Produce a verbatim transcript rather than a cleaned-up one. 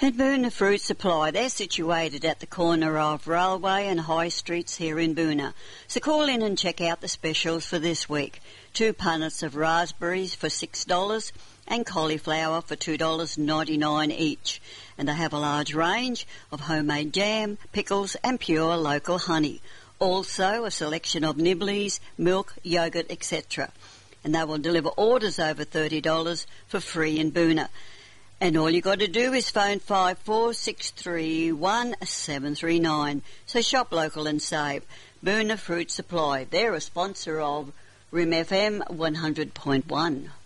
At Boona Fruit Supply, they're situated at the corner of Railway and High Streets here in Boona. So call in and check out the specials for this week. Two punnets of raspberries for six dollars and cauliflower for two dollars ninety-nine each. And they have a large range of homemade jam, pickles and pure local honey. Also a selection of nibblies, milk, yoghurt, et cetera. And they will deliver orders over thirty dollars for free in Boona. And all you got to do is phone five four six three one seven three nine. So shop local and save. Boona Fruit Supply. They're a sponsor of R I M F M one hundred point one.